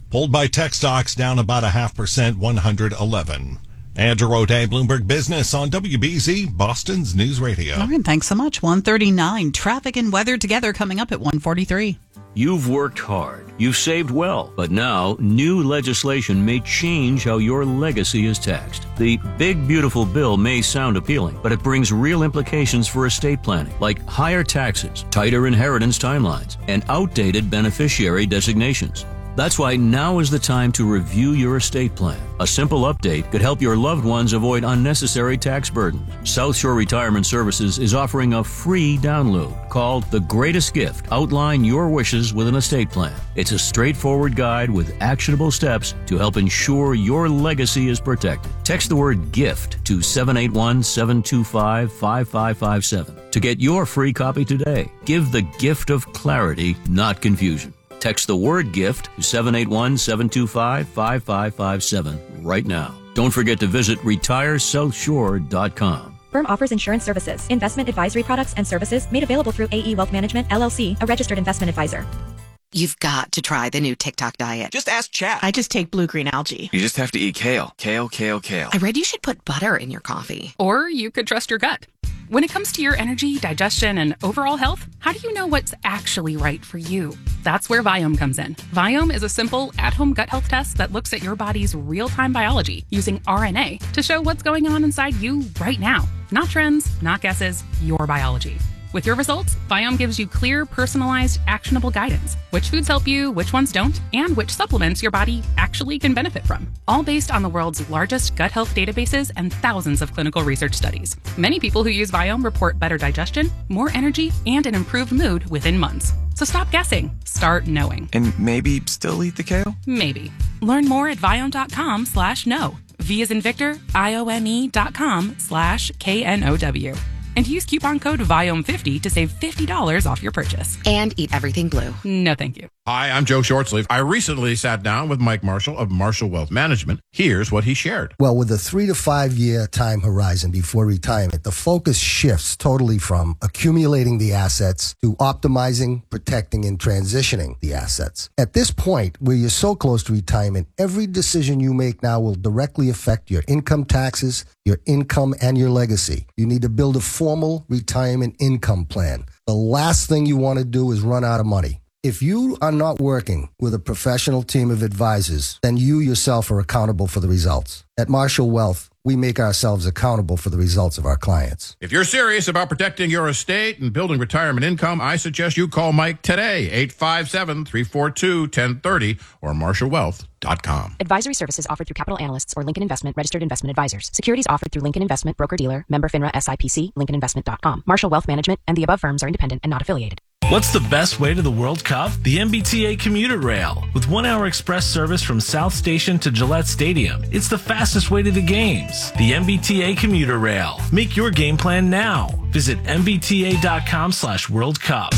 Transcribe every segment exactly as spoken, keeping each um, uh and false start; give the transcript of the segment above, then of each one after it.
pulled by tech stocks down about a half percent, one hundred eleven. Andrew O'Day, Bloomberg Business on W B Z, Boston's News Radio. All right, thanks so much. one thirty-nine. Traffic and weather together coming up at one forty-three. You've worked hard. You've saved well. But now, new legislation may change how your legacy is taxed. The big, beautiful bill may sound appealing, but it brings real implications for estate planning, like higher taxes, tighter inheritance timelines, and outdated beneficiary designations. That's why now is the time to review your estate plan. A simple update could help your loved ones avoid unnecessary tax burdens. South Shore Retirement Services is offering a free download called The Greatest Gift. Outline your wishes with an estate plan. It's a straightforward guide with actionable steps to help ensure your legacy is protected. Text the word GIFT to seven eight one, seven two five, five five five seven to get your free copy today. Give the gift of clarity, not confusion. Text the word GIFT to seven eight one, seven two five, five five five seven right now. Don't forget to visit retire south shore dot com. Firm offers insurance services, investment advisory products and services made available through A E Wealth Management, L L C, a registered investment advisor. You've got to try the new TikTok diet. Just ask Chat. I just take blue-green algae. You just have to eat kale. Kale, kale, kale. I read you should put butter in your coffee. Or you could trust your gut. When it comes to your energy, digestion, and overall health, how do you know what's actually right for you? That's where Viome comes in. Viome is a simple, at-home gut health test that looks at your body's real-time biology using R N A to show what's going on inside you right now. Not trends, not guesses, your biology. With your results, Viome gives you clear, personalized, actionable guidance. Which foods help you, which ones don't, and which supplements your body actually can benefit from. All based on the world's largest gut health databases and thousands of clinical research studies. Many people who use Viome report better digestion, more energy, and an improved mood within months. So stop guessing. Start knowing. And maybe still eat the kale? Maybe. Learn more at viome.com slash no. V as in Victor, I-O-M-E dot com slash K N O W. And use coupon code Viome fifty to save fifty dollars off your purchase. And eat everything blue. No, thank you. Hi, I'm Joe Shortsleeve. I recently sat down with Mike Marshall of Marshall Wealth Management. Here's what he shared. Well, with a three to five year time horizon before retirement, the focus shifts totally from accumulating the assets to optimizing, protecting, and transitioning the assets. At this point, where you're so close to retirement, every decision you make now will directly affect your income taxes, your income, and your legacy. You need to build a formal retirement income plan. The last thing you want to do is run out of money. If you are not working with a professional team of advisors, then you yourself are accountable for the results. At Marshall Wealth, we make ourselves accountable for the results of our clients. If you're serious about protecting your estate and building retirement income, I suggest you call Mike today, eight five seven, three four two, one zero three zero or marshall wealth dot com. Advisory services offered through Capital Analysts or Lincoln Investment Registered Investment Advisors. Securities offered through Lincoln Investment Broker-Dealer, member FINRA S I P C, lincoln investment dot com. Marshall Wealth Management and the above firms are independent and not affiliated. What's the best way to the World Cup? The M B T A Commuter Rail. With one-hour express service from South Station to Gillette Stadium, it's the fastest way to the games. The M B T A Commuter Rail. Make your game plan now. Visit M B T A dot com slash World Cup.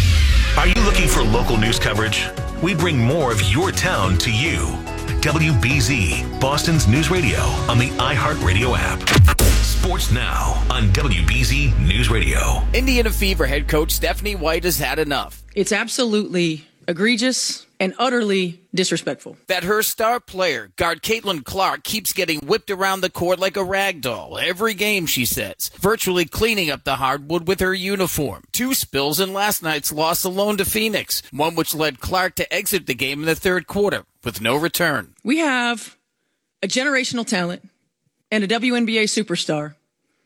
Are you looking for local news coverage? We bring more of your town to you. W B Z, Boston's News Radio on the iHeartRadio app. Sports now on W B Z News Radio. Indiana Fever head coach Stephanie White has had enough. It's absolutely egregious and utterly disrespectful that her star player, guard Caitlin Clark, keeps getting whipped around the court like a rag doll every game, she says, virtually cleaning up the hardwood with her uniform. Two spills in last night's loss alone to Phoenix, one which led Clark to exit the game in the third quarter with no return. We have a generational talent and a W N B A superstar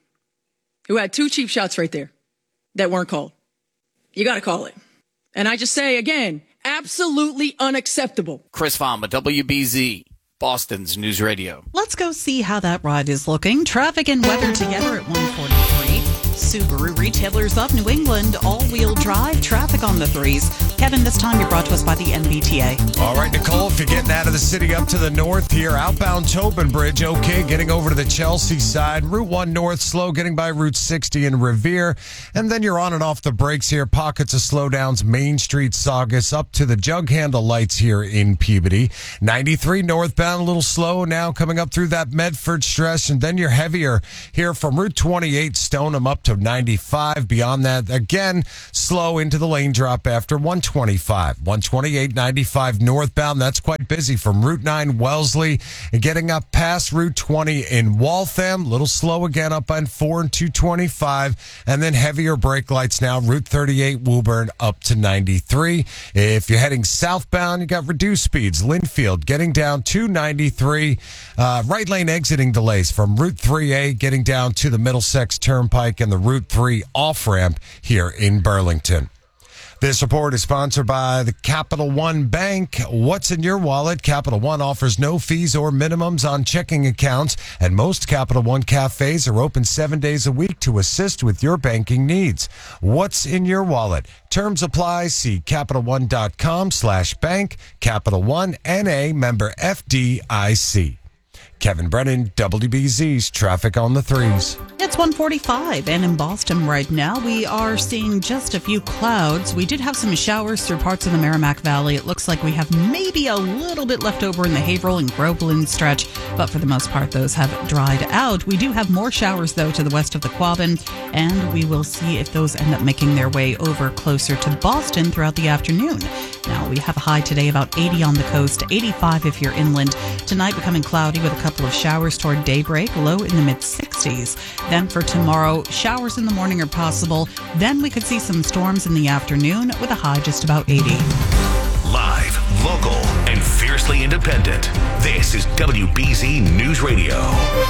who had two cheap shots right there that weren't called. You got to call it. And I just say again, absolutely unacceptable. Chris Fama, W B Z, Boston's News Radio. Let's go see how that ride is looking. Traffic and weather together at one forty-three. Subaru Retailers of New England, all-wheel drive, traffic on the threes. Kevin, this time you're brought to us by the M B T A. All right, Nicole, if you're getting out of the city up to the north here, outbound Tobin Bridge, okay, getting over to the Chelsea side. Route one North, slow, getting by Route sixty in Revere. And then you're on and off the brakes here. Pockets of slowdowns, Main Street, Saugus, up to the jug handle lights here in Peabody. ninety-three northbound, a little slow now coming up through that Medford stretch. And then you're heavier here from Route twenty-eight, Stoneham up to ninety-five. Beyond that, again, slow into the lane drop after one twenty-five. one twenty-eight ninety-five northbound. That's quite busy from Route nine Wellesley and getting up past Route twenty in Waltham. Little slow again up on four and two twenty-five. And then heavier brake lights now. Route thirty-eight Woburn up to ninety-three. If you're heading southbound, you got reduced speeds. Linfield getting down to ninety-three. Uh, right lane exiting delays from Route three A getting down to the Middlesex Turnpike and the Route three off-ramp here in Burlington. This report is sponsored by the Capital One Bank. What's in your wallet? Capital One offers no fees or minimums on checking accounts, and most Capital One cafes are open seven days a week to assist with your banking needs. What's in your wallet? Terms apply. See CapitalOne.com slash bank. Capital One N A member F D I C. Kevin Brennan, W B Z's Traffic on the Threes. It's one forty-five, and in Boston right now, we are seeing just a few clouds. We did have some showers through parts of the Merrimack Valley. It looks like we have maybe a little bit left over in the Haverhill and Groveland stretch, but for the most part, those have dried out. We do have more showers, though, to the west of the Quabbin, and we will see if those end up making their way over closer to Boston throughout the afternoon. Now, we have a high today about eighty on the coast, eighty-five if you're inland. Tonight, becoming cloudy with a couple of showers toward daybreak, low in the mid-sixties. Then for tomorrow, showers in the morning are possible. Then we could see some storms in the afternoon with a high just about eighty. Live, local, and fiercely independent. This is W B Z News Radio.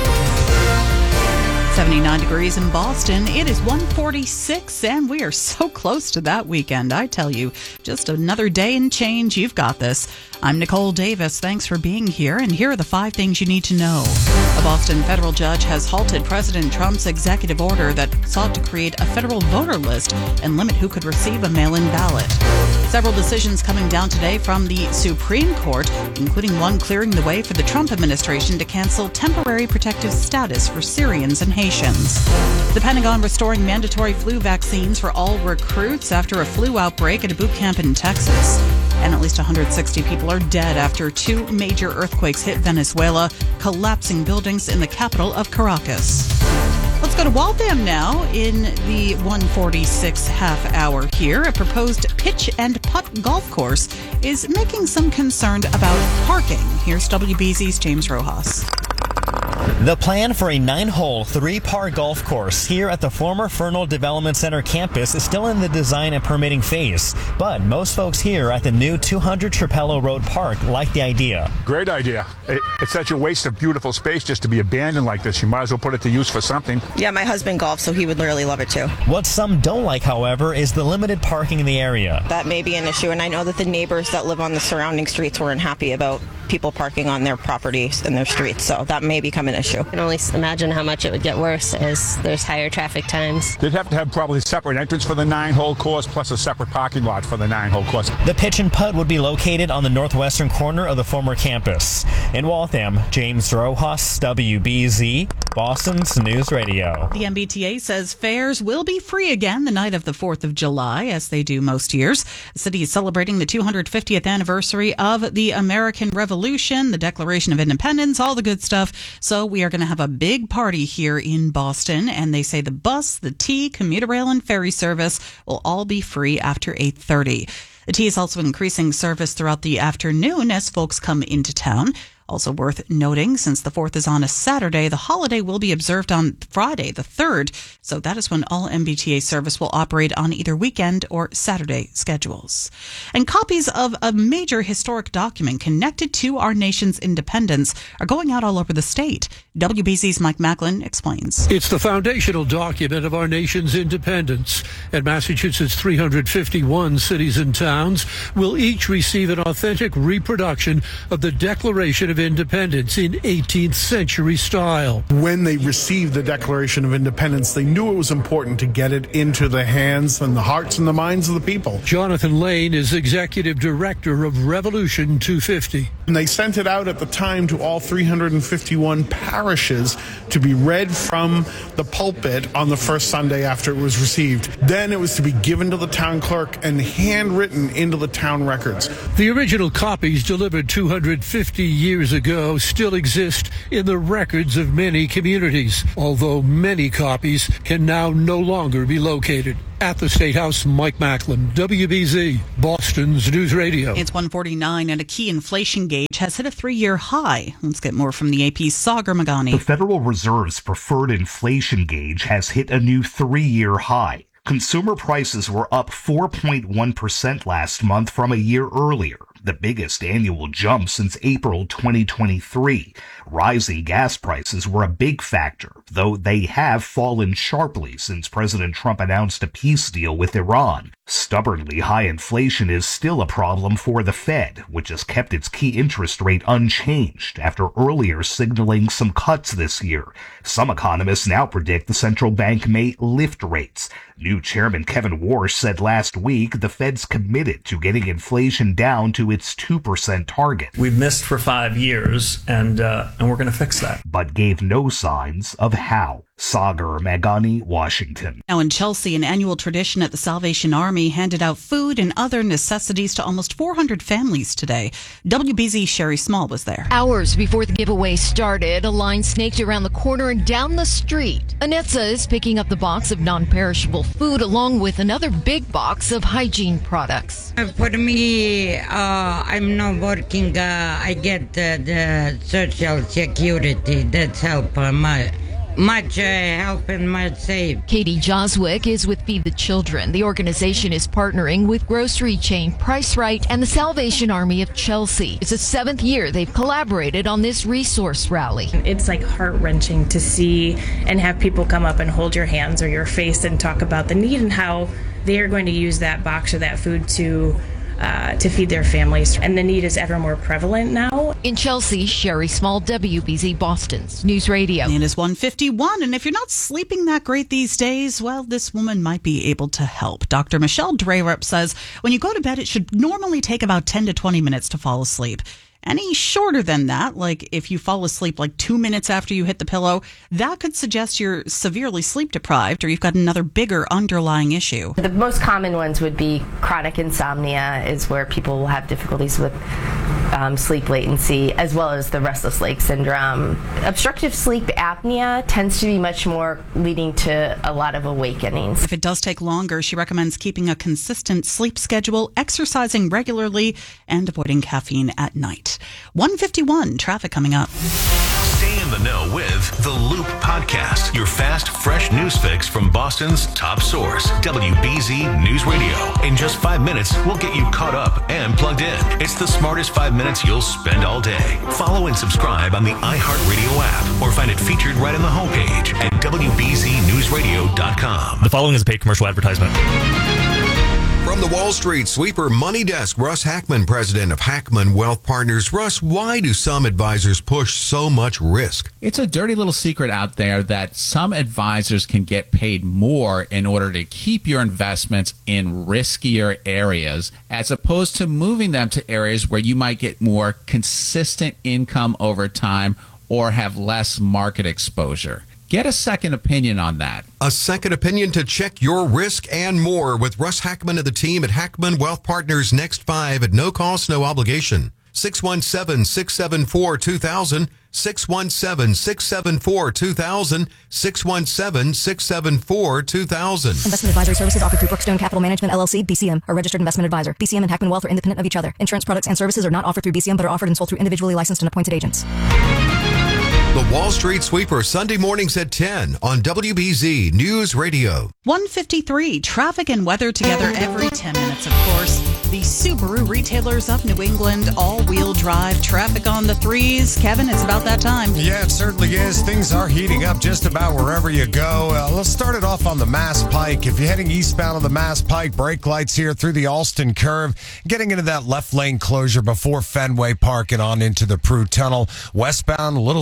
seventy-nine degrees in Boston. It is one forty-six, and we are so close to that weekend. I tell you, just another day and change. You've got this. I'm Nicole Davis. Thanks for being here, and here are the five things you need to know. A Boston federal judge has halted President Trump's executive order that sought to create a federal voter list and limit who could receive a mail-in ballot. Several decisions coming down today from the Supreme Court, including one clearing the way for the Trump administration to cancel temporary protective status for Syrians and Haitians. The Pentagon restoring mandatory flu vaccines for all recruits after a flu outbreak at a boot camp in Texas. And at least one hundred sixty people are dead after two major earthquakes hit Venezuela, collapsing buildings in the capital of Caracas. Let's go to Waltham now in the one forty-six half hour here. A proposed pitch and putt golf course is making some concern about parking. Here's W B Z's James Rojas. The plan for a nine-hole, three-par golf course here at the former Fernald Development Center campus is still in the design and permitting phase. But most folks here at the new two hundred Trapello Road Park like the idea. Great idea. It, it's such a waste of beautiful space just to be abandoned like this. You might as well put it to use for something. Yeah, my husband golfs, so he would really love it too. What some don't like, however, is the limited parking in the area. That may be an issue, and I know that the neighbors that live on the surrounding streets weren't happy about people parking on their properties and their streets, so that may become an issue. I can only imagine how much it would get worse as there's higher traffic times. They'd have to have probably a separate entrance for the nine-hole course plus a separate parking lot for the nine-hole course. The pitch and putt would be located on the northwestern corner of the former campus. In Waltham, James Rojas, W B Z, Boston's News Radio. The M B T A says fares will be free again the night of the fourth of July, as they do most years. The city is celebrating the two hundred fiftieth anniversary of the American Revolution, the Declaration of Independence, all the good stuff. So we are going to have a big party here in Boston, and they say the bus, the T, commuter rail, and ferry service will all be free after eight thirty. The T is also increasing service throughout the afternoon as folks come into town. Also worth noting, since the fourth is on a Saturday, the holiday will be observed on Friday, the third. So that is when all M B T A service will operate on either weekend or Saturday schedules. And copies of a major historic document connected to our nation's independence are going out all over the state. W B Z's Mike Macklin explains. It's the foundational document of our nation's independence, and Massachusetts' three hundred fifty-one cities and towns will each receive an authentic reproduction of the Declaration of Independence in eighteenth century style. When they received the Declaration of Independence, they knew it was important to get it into the hands and the hearts and the minds of the people. Jonathan Lane is executive director of Revolution two fifty. And they sent it out at the time to all three hundred fifty-one parishes to be read from the pulpit on the first Sunday after it was received. Then it was to be given to the town clerk and handwritten into the town records. The original copies, delivered two hundred fifty years years ago still exist in the records of many communities, although many copies can now no longer be located. At the State House, Mike Macklin, W B Z, Boston's News Radio. It's one forty-nine, and a key inflation gauge has hit a three-year high. Let's get more from the A P's Sagar Magani. The Federal Reserve's preferred inflation gauge has hit a new three-year high. Consumer prices were up four point one percent last month from a year earlier, the biggest annual jump since April twenty twenty-three. Rising gas prices were a big factor, though they have fallen sharply since President Trump announced a peace deal with Iran. Stubbornly high inflation is still a problem for the Fed, which has kept its key interest rate unchanged after earlier signaling some cuts this year. Some economists now predict the central bank may lift rates. New Chairman Kevin Warsh said last week the Fed's committed to getting inflation down to its two percent target. We've missed for five years, and uh, and we're going to fix that. But gave no signs of how. Sagar Magani, Washington. Now in Chelsea, an annual tradition at the Salvation Army handed out food and other necessities to almost four hundred families today. W B Z Sherry Small was there. Hours before the giveaway started, a line snaked around the corner and down the street. Anetza is picking up the box of non-perishable food along with another big box of hygiene products. For me, uh, I'm not working. Uh, I get uh, the Social Security. That's help uh, much. Much uh, help and much save. Katie Joswick is with Feed the Children. The organization is partnering with grocery chain Price Right and the Salvation Army of Chelsea. It's the seventh year they've collaborated on this resource rally. It's like heart-wrenching to see and have people come up and hold your hands or your face and talk about the need and how they are going to use that box or that food to Uh, to feed their families. And the need is ever more prevalent now. In Chelsea, Sherry Small, W B Z Boston's News Radio. It is one fifty-one, and if you're not sleeping that great these days, well, this woman might be able to help. Doctor Michelle Drerup says when you go to bed, it should normally take about ten to twenty minutes to fall asleep. Any shorter than that, like if you fall asleep like two minutes after you hit the pillow, that could suggest you're severely sleep deprived or you've got another bigger underlying issue. The most common ones would be chronic insomnia, is where people will have difficulties with um, sleep latency, as well as the restless leg syndrome. Obstructive sleep apnea tends to be much more leading to a lot of awakenings. If it does take longer, she recommends keeping a consistent sleep schedule, exercising regularly, and avoiding caffeine at night. one fifty-one, traffic coming up. Stay in the know with The Loop Podcast, your fast, fresh news fix from Boston's top source, W B Z News Radio. In just five minutes, we'll get you caught up and plugged in. It's the smartest five minutes you'll spend all day. Follow and subscribe on the iHeartRadio app or find it featured right on the homepage at W B Z news radio dot com. The following is a paid commercial advertisement. From the Wall Street Sweeper Money Desk, Russ Hackman, president of Hackman Wealth Partners. Russ, why do some advisors push so much risk? It's a dirty little secret out there that some advisors can get paid more in order to keep your investments in riskier areas, as opposed to moving them to areas where you might get more consistent income over time or have less market exposure. Get a second opinion on that. A second opinion to check your risk and more with Russ Hackman and the team at Hackman Wealth Partners. Next five at no cost, no obligation. six one seven, six seven four, two thousand. six one seven, six seven four, two thousand. six one seven, six seven four, two thousand. Investment advisory services offered through Brookstone Capital Management, L L C, B C M, a registered investment advisor. B C M and Hackman Wealth are independent of each other. Insurance products and services are not offered through B C M but are offered and sold through individually licensed and appointed agents. The Wall Street Sweeper, Sunday mornings at ten on W B Z News Radio. one fifty-three, traffic and weather together every ten minutes, of course. The Subaru retailers of New England, all-wheel drive, traffic on the threes. Kevin, it's about that time. Yeah, it certainly is. Things are heating up just about wherever you go. Uh, let's start it off on the Mass Pike. If you're heading eastbound on the Mass Pike, brake lights here through the Alston Curve, getting into that left lane closure before Fenway Park and on into the Prue Tunnel. Westbound, a little slow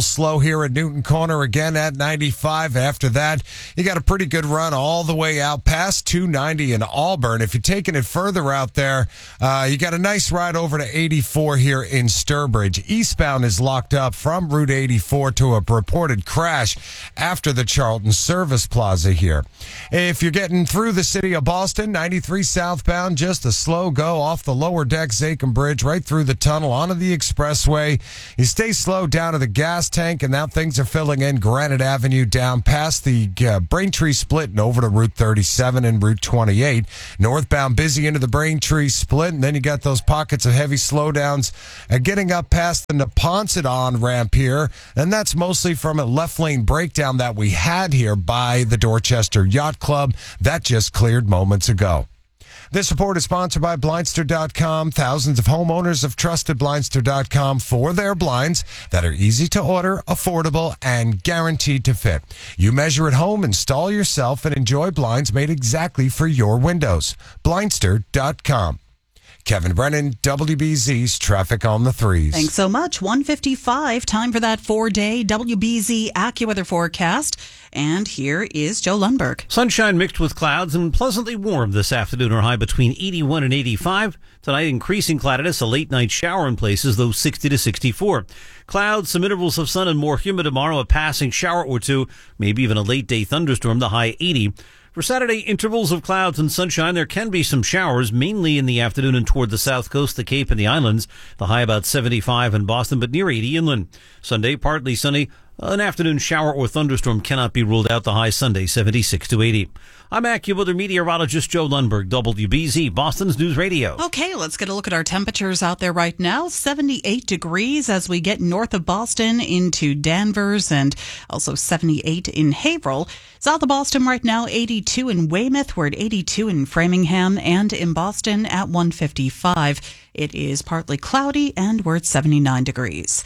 here at Newton Corner, again at ninety-five. After that, you got a pretty good run all the way out past two ninety in Auburn. If you're taking it further out there, uh, you got a nice ride over to eighty-four here in Sturbridge. Eastbound is locked up from Route eighty-four to a reported crash after the Charlton Service Plaza here. If you're getting through the city of Boston, ninety-three southbound, just a slow go off the lower deck Zachem Bridge right through the tunnel onto the expressway. You stay slow down to the gas tank, and now things are filling in Granite Avenue down past the uh, Braintree split and over to Route thirty-seven and Route twenty-eight. Northbound busy into the Braintree split, and then you got those pockets of heavy slowdowns uh, getting up past the Neponset on-ramp here, and that's mostly from a left lane breakdown that we had here by the Dorchester Yacht Club. That just cleared moments ago. This report is sponsored by Blindster dot com. Thousands of homeowners have trusted Blindster dot com for their blinds that are easy to order, affordable, and guaranteed to fit. You measure at home, install yourself, and enjoy blinds made exactly for your windows. Blindster dot com. Kevin Brennan, W B Z's Traffic on the Threes. Thanks so much. one fifty-five, time for that four-day W B Z AccuWeather forecast. And here is Joe Lundberg. Sunshine mixed with clouds and pleasantly warm this afternoon, or high between eighty-one and eighty-five. Tonight, increasing cloudiness, a late night shower in places, though sixty to sixty-four. Clouds, some intervals of sun, and more humid tomorrow, a passing shower or two, maybe even a late day thunderstorm, the high eighty. For Saturday, intervals of clouds and sunshine. There can be some showers, mainly in the afternoon and toward the south coast, the Cape, and the islands. The high about seventy-five in Boston, but near eighty inland. Sunday, partly sunny. An afternoon shower or thunderstorm cannot be ruled out. The high Sunday, seventy-six to eighty. I'm AccuWeather meteorologist Joe Lundberg, W B Z, Boston's News Radio. Okay, let's get a look at our temperatures out there right now. seventy-eight degrees as we get north of Boston into Danvers, and also seventy-eight in Haverhill. South of Boston right now, eighty-two in Weymouth. We're at eighty-two in Framingham, and in Boston at one fifty-five. It is partly cloudy, and we're at seventy-nine degrees.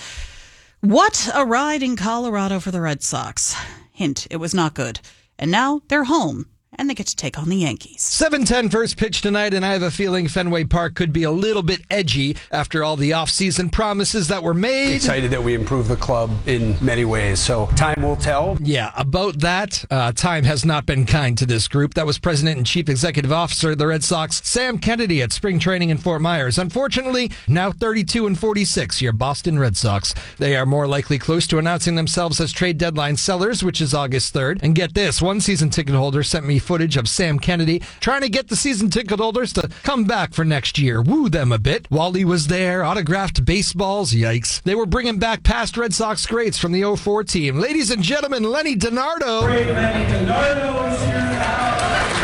What a ride in Colorado for the Red Sox. Hint, it was not good. And now they're home, and they get to take on the Yankees. seven ten first pitch tonight, and I have a feeling Fenway Park could be a little bit edgy after all the offseason promises that were made. Excited that we improved the club in many ways, so time will tell. Yeah, about that, uh, time has not been kind to this group. That was President and Chief Executive Officer of the Red Sox, Sam Kennedy, at spring training in Fort Myers. Unfortunately, now thirty-two and forty-six, your Boston Red Sox. They are more likely close to announcing themselves as trade deadline sellers, which is August third. And get this, one season ticket holder sent me footage of Sam Kennedy trying to get the season ticket holders to come back for next year, woo them a bit. Wally was there, autographed baseballs, yikes. They were bringing back past Red Sox greats from the oh four team. Ladies and gentlemen, Lenny DiNardo. Great Lenny DiNardo is here now.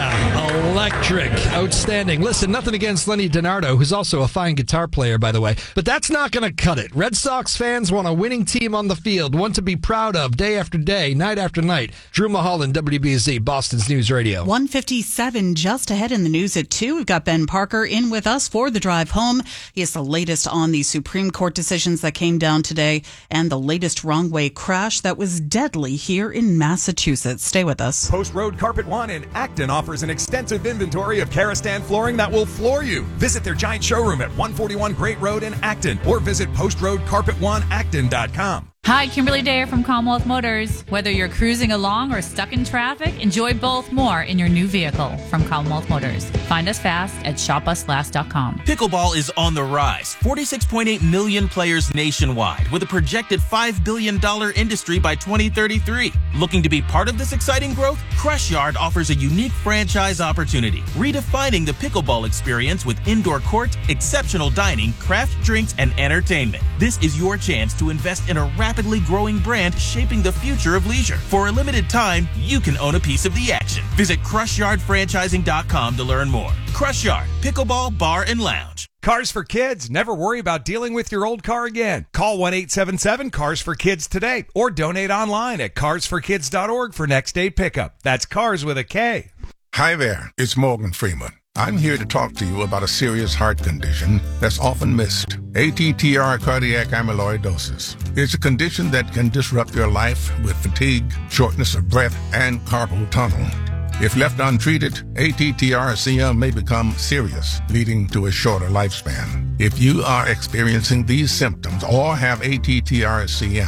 Yeah, electric, outstanding. Listen, nothing against Lenny DiNardo, who's also a fine guitar player, by the way, but that's not going to cut it. Red Sox fans want a winning team on the field, one to be proud of day after day, night after night. Drew Mulholland, W B Z, Boston's News Radio. one fifty-seven just ahead in the news at two. We've got Ben Parker in with us for the drive home. He has the latest on the Supreme Court decisions that came down today and the latest wrong way crash that was deadly here in Massachusetts. Stay with us. Post Road Carpet One in Acton offers an extensive inventory of Karastan flooring that will floor you. Visit their giant showroom at one forty-one Great Road in Acton or visit post road carpet one acton dot com. Hi, Kimberly Dare from Commonwealth Motors. Whether you're cruising along or stuck in traffic, enjoy both more in your new vehicle from Commonwealth Motors. Find us fast at shop us last dot com. Pickleball is on the rise. forty-six point eight million players nationwide with a projected five billion dollars industry by twenty thirty-three. Looking to be part of this exciting growth? Crush Yard offers a unique franchise opportunity, redefining the pickleball experience with indoor court, exceptional dining, craft drinks, and entertainment. This is your chance to invest in a rapidly growing brand shaping the future of leisure. For a limited time, you can own a piece of the action. Visit crush yard franchising dot com to learn more. Crush Yard, Pickleball Bar and Lounge. Cars for Kids. Never worry about dealing with your old car again. Call one eight seven seven cars for kids today or donate online at cars for kids dot org for next day pickup. That's cars with a K. Hi there, it's Morgan Freeman. I'm here to talk to you about a serious heart condition that's often missed. A T T R cardiac amyloidosis. It's a condition that can disrupt your life with fatigue, shortness of breath, and carpal tunnel. If left untreated, A T T R C M may become serious, leading to a shorter lifespan. If you are experiencing these symptoms or have A T T R C M,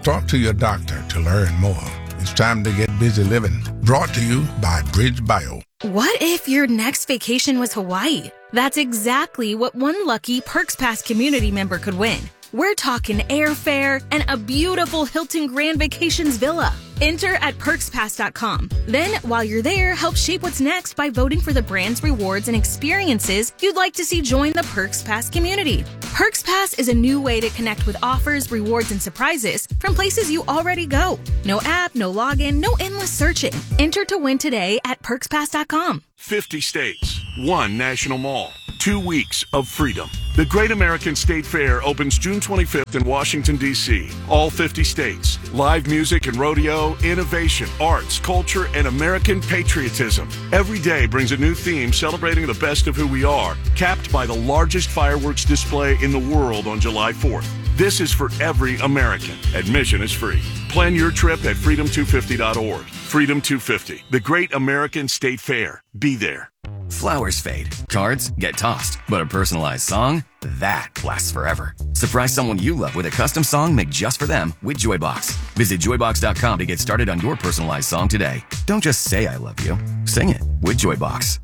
Talk to your doctor to learn more. It's time to get busy living. Brought to you by Bridge Bio. What if your next vacation was Hawaii? That's exactly what one lucky Perks Pass community member could win. We're talking airfare and a beautiful Hilton Grand Vacations villa. Enter at perks pass dot com. Then, while you're there, help shape what's next by voting for the brands, rewards, and experiences you'd like to see join the Perks Pass community. Perks Pass is a new way to connect with offers, rewards, and surprises from places you already go. No app, no login, no endless searching. Enter to win today at perks pass dot com. fifty states, one national mall, two weeks of freedom. The Great American State Fair opens June twenty-fifth in Washington, D C All fifty states. Live music and rodeo, innovation, arts, culture, and American patriotism. Every day brings a new theme celebrating the best of who we are, capped by the largest fireworks display in the world on July fourth. This is for every American. Admission is free. Plan your trip at freedom two fifty dot org. Freedom two fifty, the Great American State Fair. Be there. Flowers fade, cards get tossed, but a personalized song, that lasts forever. Surprise someone you love with a custom song made just for them with Joybox. Visit joybox dot com to get started on your personalized song today. Don't just say I love you, sing it with Joybox.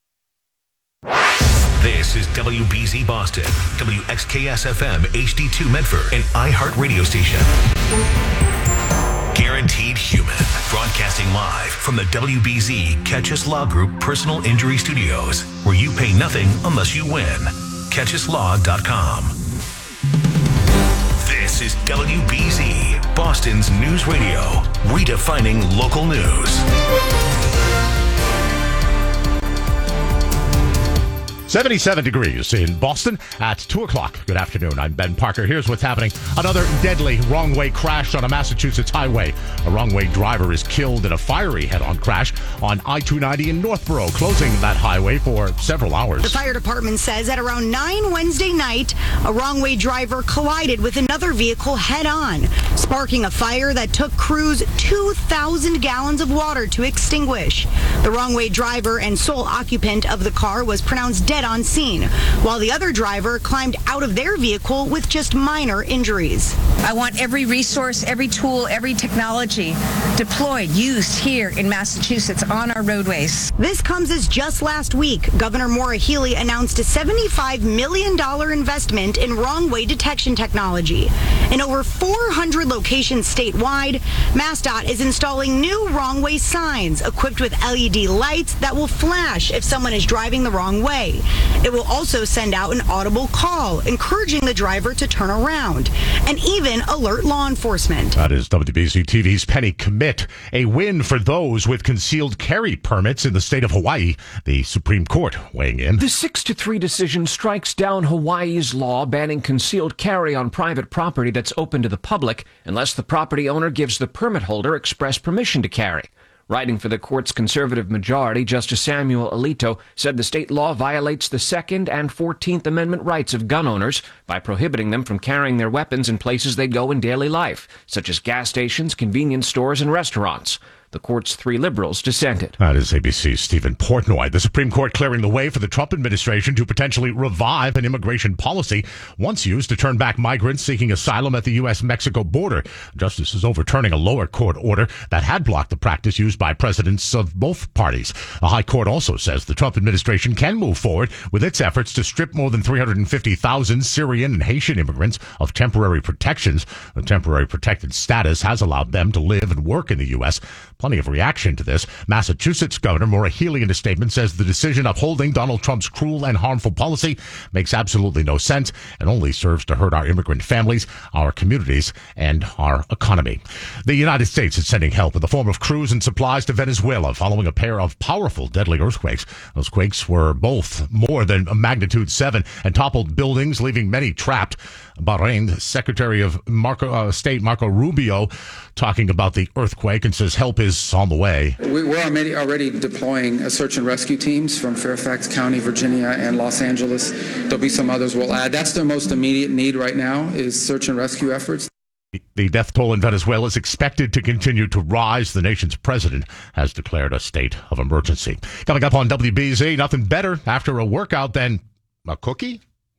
This is W B Z Boston, W X K S F M H D two Medford, an iHeart radio station. Guaranteed Human, broadcasting live from the W B Z Catch Us Law Group Personal Injury Studios, where you pay nothing unless you win. catch us law dot com. This is W B Z, Boston's news radio, redefining local news. seventy-seven degrees in Boston at two o'clock. Good afternoon. I'm Ben Parker. Here's what's happening. Another deadly wrong-way crash on a Massachusetts highway. A wrong-way driver is killed in a fiery head-on crash on I two ninety in Northborough, closing that highway for several hours. The fire department says at around nine Wednesday night, a wrong-way driver collided with another vehicle head-on, sparking a fire that took crews two thousand gallons of water to extinguish. The wrong-way driver and sole occupant of the car was pronounced dead on scene, while the other driver climbed out of their vehicle with just minor injuries. I want every resource, every tool, every technology deployed, used here in Massachusetts on our roadways. This comes as just last week, Governor Maura Healey announced a seventy-five million dollars investment in wrong-way detection technology. In over four hundred locations statewide, MassDOT is installing new wrong-way signs equipped with L E D lights that will flash if someone is driving the wrong way. It will also send out an audible call, encouraging the driver to turn around, and even alert law enforcement. That is W B Z T V's Penny Commit, a win for those with concealed carry permits in the state of Hawaii. The Supreme Court weighing in. The six to three decision strikes down Hawaii's law banning concealed carry on private property that's open to the public unless the property owner gives the permit holder express permission to carry. Writing for the court's conservative majority, Justice Samuel Alito said the state law violates the Second and Fourteenth Amendment rights of gun owners by prohibiting them from carrying their weapons in places they go in daily life, such as gas stations, convenience stores, and restaurants. The court's three liberals dissented. That is A B C's Stephen Portnoy. The Supreme Court clearing the way for the Trump administration to potentially revive an immigration policy once used to turn back migrants seeking asylum at the U S Mexico border. Justice is overturning a lower court order that had blocked the practice used by presidents of both parties. The High Court also says the Trump administration can move forward with its efforts to strip more than three hundred fifty thousand Syrian and Haitian immigrants of temporary protections. The temporary protected status has allowed them to live and work in the U S Plenty of reaction to this. Massachusetts Governor Maura Healey in a statement says the decision upholding Donald Trump's cruel and harmful policy makes absolutely no sense and only serves to hurt our immigrant families, our communities, and our economy. The United States is sending help in the form of crews and supplies to Venezuela following a pair of powerful, deadly earthquakes. Those quakes were both more than a magnitude seven and toppled buildings, leaving many trapped. Bahrain Secretary of Marco, uh, State Marco Rubio talking about the earthquake and says help is on the way. We're already, already deploying a search and rescue teams from Fairfax County, Virginia, and Los Angeles. There'll be some others we'll add. That's the most immediate need right now is search and rescue efforts. The death toll in Venezuela is expected to continue to rise. The nation's president has declared a state of emergency. Coming up on W B Z, nothing better after a workout than a cookie?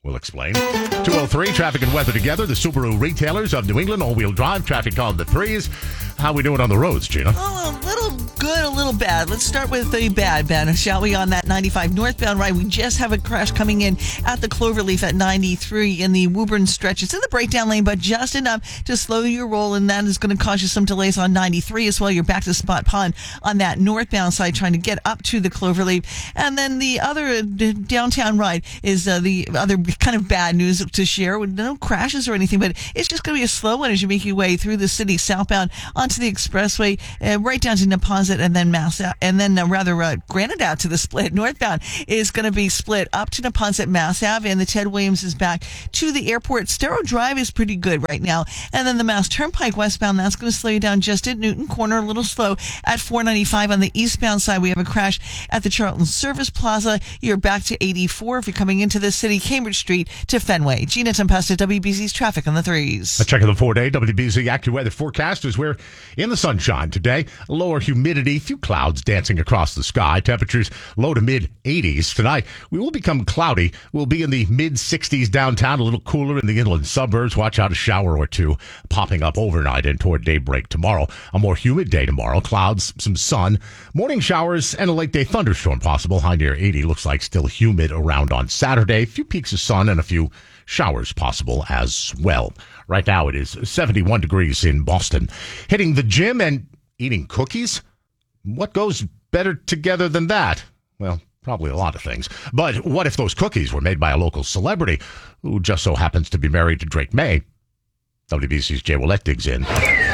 We'll explain. two oh three, traffic and weather together. The Subaru retailers of New England, all-wheel drive, traffic on the threes. How we doing on the roads, Gina? Oh, a little good, a little bad. Let's start with the bad, Ben, shall we, on that ninety-five northbound ride. We just have a crash coming in at the Cloverleaf at ninety-three in the Woburn stretch. It's in the breakdown lane, but just enough to slow your roll, and that is going to cause you some delays on ninety-three as well. You're back to Spot Pond on that northbound side trying to get up to the Cloverleaf. And then the other downtown ride is uh, the other kind of bad news to share. No crashes or anything, but it's just going to be a slow one as you make your way through the city southbound onto the expressway, uh, right down to Neponset, and then Mass, and then uh, rather uh, granted out to the split. Northbound is going to be split up to Neponset, Mass Ave, and the Ted Williams is back to the airport. Stero Drive is pretty good right now, and then the Mass Turnpike westbound, that's going to slow you down just at Newton Corner, a little slow at four ninety-five. On the eastbound side, we have a crash at the Charlton Service Plaza. You're back to eighty-four if you're coming into the city, Cambridge Street to Fenway. Gina Tempesta, W B Z's traffic on the threes. A check of the four-day W B Z AccuWeather forecast is we're in the sunshine today. Lower humidity, few clouds dancing across the sky. Temperatures low to mid eighties. Tonight, we will become cloudy. We'll be in the mid sixties downtown, a little cooler in the inland suburbs. Watch out, a shower or two popping up overnight and toward daybreak tomorrow. A more humid day tomorrow. Clouds, some sun, morning showers, and a late day thunderstorm possible. High near eighty. Looks like still humid around on Saturday. A few peaks of sun and a few showers possible as well. Right now it is seventy-one degrees in Boston. Hitting the gym and eating cookies? What goes better together than that? Well, probably a lot of things. But what if those cookies were made by a local celebrity who just so happens to be married to Drake May? W B C's Jay Willett digs in.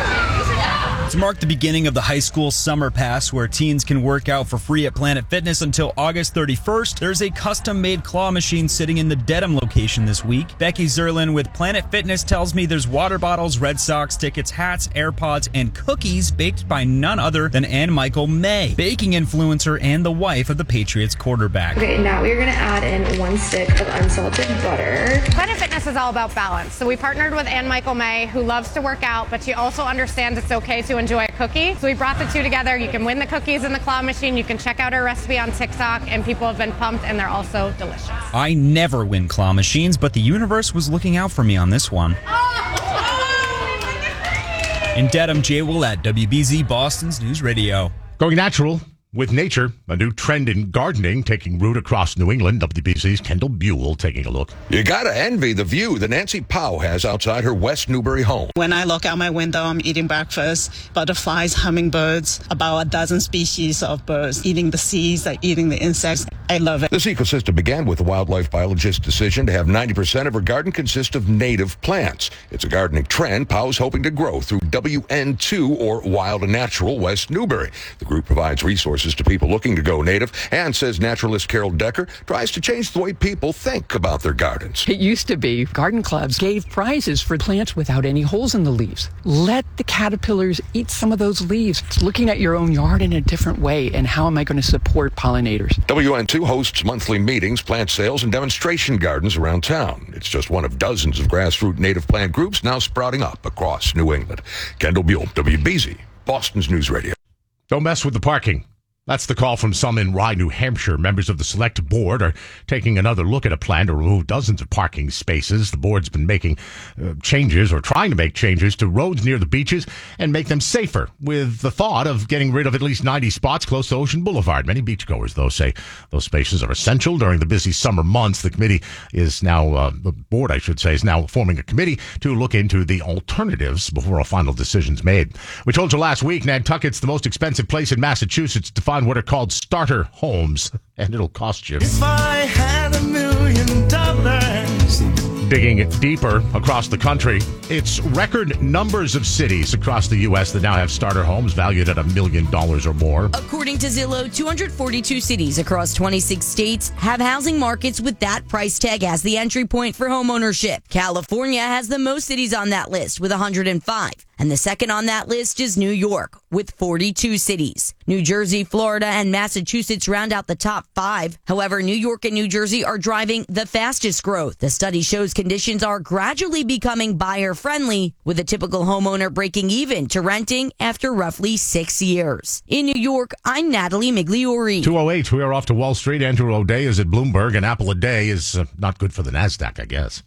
To mark the beginning of the high school summer pass, where teens can work out for free at Planet Fitness until August thirty-first, there's a custom-made claw machine sitting in the Dedham location this week. Becky Zerlin with Planet Fitness tells me there's water bottles, Red Sox tickets, hats, AirPods, and cookies baked by none other than Ann Michael May, baking influencer and the wife of the Patriots quarterback. Okay, now we're going to add in one stick of unsalted butter. Planet Fitness is all about balance, so we partnered with Ann Michael May, who loves to work out, but she also understands it's okay to enjoy a cookie. So we brought the two together. You can win the cookies in the claw machine. You can check out our recipe on TikTok, and people have been pumped, and they're also delicious. I never win claw machines, but the universe was looking out for me on this one. In Dedham, Jay Willett, W B Z Boston's News Radio. Going natural with nature, a new trend in gardening taking root across New England. W B C's Kendall Buell taking a look. You gotta envy the view that Nancy Powell has outside her West Newbury home. When I look out my window, I'm eating breakfast. Butterflies, hummingbirds, about a dozen species of birds eating the seeds, like eating the insects. I love it. This ecosystem began with a wildlife biologist's decision to have ninety percent of her garden consist of native plants. It's a gardening trend Powell's hoping to grow through W N two, or Wild and Natural West Newbury. The group provides resources to people looking to go native, and says naturalist Carol Decker tries to change the way people think about their gardens. It used to be garden clubs gave prizes for plants without any holes in the leaves. Let the caterpillars eat some of those leaves. It's looking at your own yard in a different way, and how am I going to support pollinators? W N two hosts monthly meetings, plant sales, and demonstration gardens around town. It's just one of dozens of grassroots native plant groups now sprouting up across New England. Kendall Buell, W B Z, Boston's News Radio. Don't mess with the parking. That's the call from some in Rye, New Hampshire. Members of the select board are taking another look at a plan to remove dozens of parking spaces. The board's been making uh, changes or trying to make changes to roads near the beaches and make them safer, with the thought of getting rid of at least ninety spots close to Ocean Boulevard. Many beachgoers, though, say those spaces are essential during the busy summer months. The committee is now, uh, the board, I should say, is now forming a committee to look into the alternatives before a final decision's made. We told you last week, Nantucket's the most expensive place in Massachusetts to find what are called starter homes, and it'll cost you. If I had a million dollars. Digging deeper across the country, it's record numbers of cities across the U S that now have starter homes valued at a million dollars or more. According to Zillow, two hundred forty-two cities across twenty-six states have housing markets with that price tag as the entry point for homeownership. California has the most cities on that list with one hundred five. And the second on that list is New York, with forty-two cities. New Jersey, Florida, and Massachusetts round out the top five. However, New York and New Jersey are driving the fastest growth. The study shows conditions are gradually becoming buyer-friendly, with a typical homeowner breaking even to renting after roughly six years. In New York, I'm Natalie Migliori. two oh eight, we are off to Wall Street. Andrew O'Day is at Bloomberg. An apple a day is uh, not good for the NASDAQ, I guess.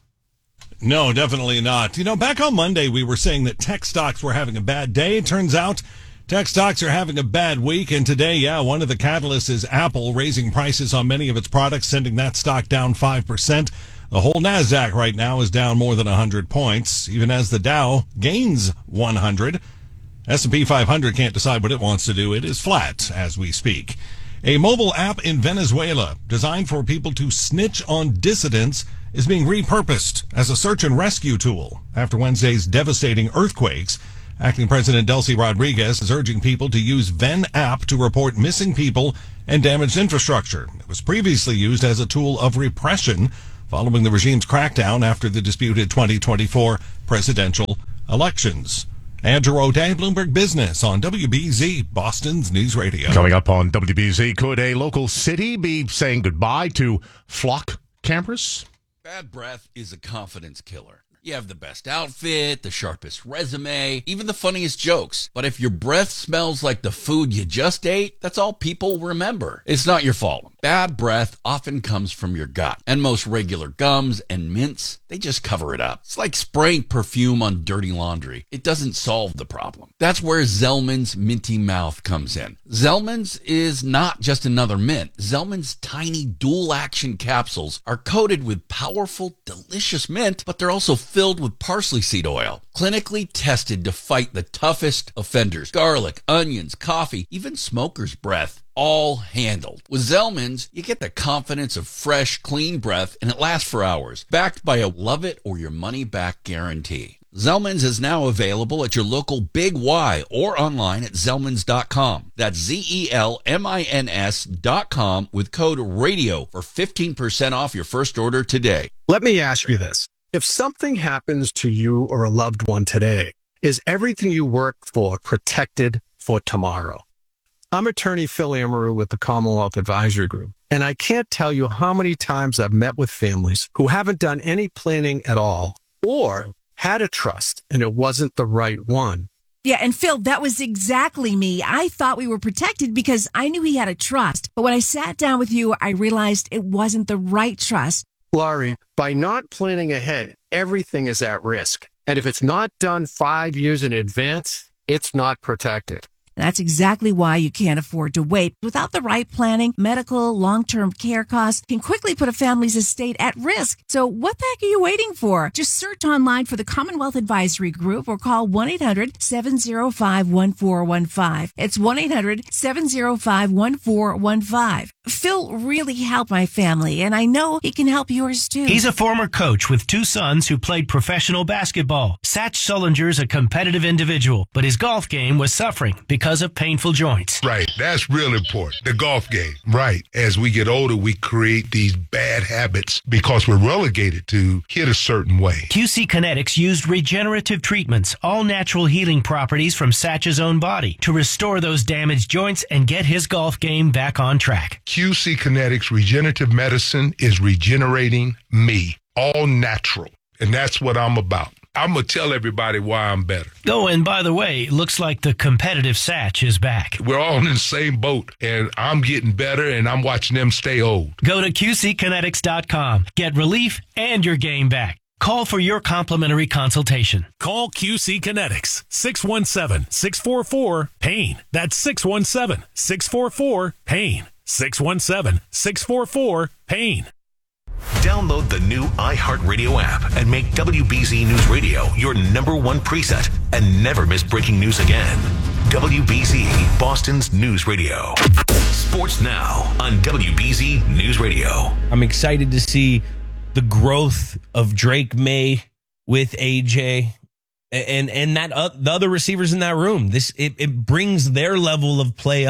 No, definitely not. You know, back on Monday, we were saying that tech stocks were having a bad day. It turns out tech stocks are having a bad week. And today, yeah, one of the catalysts is Apple raising prices on many of its products, sending that stock down five percent. The whole NASDAQ right now is down more than one hundred points, even as the Dow gains one hundred. S and P five hundred can't decide what it wants to do. It is flat as we speak. A mobile app in Venezuela designed for people to snitch on dissidents is being repurposed as a search and rescue tool after Wednesday's devastating earthquakes. Acting President Delcy Rodriguez is urging people to use Ven app to report missing people and damaged infrastructure. It was previously used as a tool of repression following the regime's crackdown after the disputed twenty twenty-four presidential elections. Andrew O'Day, Bloomberg Business on W B Z, Boston's News Radio. Coming up on W B Z, could a local city be saying goodbye to flock campers? Bad breath is a confidence killer. You have the best outfit, the sharpest resume, even the funniest jokes. But if your breath smells like the food you just ate, that's all people remember. It's not your fault. Bad breath often comes from your gut. And most regular gums and mints, they just cover it up. It's like spraying perfume on dirty laundry. It doesn't solve the problem. That's where Zellman's Minty Mouth comes in. Zellman's is not just another mint. Zellman's tiny dual-action capsules are coated with powerful, delicious mint, but they're also filled with parsley seed oil, clinically tested to fight the toughest offenders. Garlic, onions, coffee, even smoker's breath, all handled. With Zellman's, you get the confidence of fresh, clean breath, and it lasts for hours, backed by a love-it-or-your-money-back guarantee. Zellman's is now available at your local Big Y or online at zellmans dot com. That's Z E L M I N S dot com with code RADIO for fifteen percent off your first order today. Let me ask you this. If something happens to you or a loved one today, is everything you work for protected for tomorrow? I'm attorney Phil Amaru with the Commonwealth Advisory Group, and I can't tell you how many times I've met with families who haven't done any planning at all or had a trust and it wasn't the right one. Yeah, and Phil, that was exactly me. I thought we were protected because I knew he had a trust. But when I sat down with you, I realized it wasn't the right trust. Laurie, by not planning ahead, everything is at risk. And if it's not done five years in advance, it's not protected. That's exactly why you can't afford to wait. Without the right planning, medical, long-term care costs can quickly put a family's estate at risk. So what the heck are you waiting for? Just search online for the Commonwealth Advisory Group or call one eight hundred seven oh five one four one five. It's one eight hundred seven oh five one four one five. Phil really helped my family, and I know he can help yours too. He's a former coach with two sons who played professional basketball. Satch Sullinger's a competitive individual, but his golf game was suffering because of painful joints. Right. That's real important. The golf game. Right. As we get older, we create these bad habits because we're relegated to hit a certain way. Q C Kinetics used regenerative treatments, all natural healing properties from Satch's own body, to restore those damaged joints and get his golf game back on track. Q C Kinetics Regenerative Medicine is regenerating me. All natural. And that's what I'm about. I'm going to tell everybody why I'm better. Oh, and by the way, looks like the competitive Satch is back. We're all in the same boat, and I'm getting better, and I'm watching them stay old. Go to Q C kinetics dot com. Get relief and your game back. Call for your complimentary consultation. Call Q C Kinetics, six one seven, six four four, PAIN. That's six one seven, six four four, PAIN. six one seven, six four four, PAIN. Download the new iHeartRadio app and make W B Z News Radio your number one preset and never miss breaking news again. W B Z, Boston's News Radio. Sports Now on W B Z News Radio. I'm excited to see the growth of Drake May with A J and and that uh, the other receivers in that room. This it, it brings their level of play up.